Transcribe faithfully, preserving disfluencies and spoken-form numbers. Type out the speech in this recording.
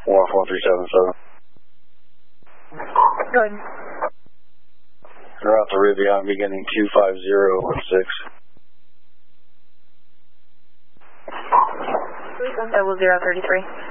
one four three seven seven. Go ahead. Route to Rivian beginning two five zero one six. Double zero thirty three.